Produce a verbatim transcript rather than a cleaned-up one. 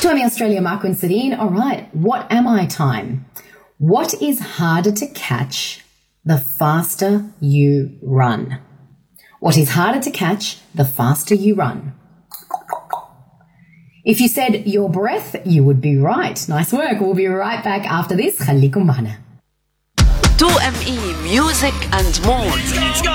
Twenty Australia, Marco and Sadine. All right, what am I time? What is harder to catch the faster you run? What is harder to catch the faster you run? If you said your breath, you would be right. Nice work. We'll be right back after this. خليكم معنا. two M E Music and More.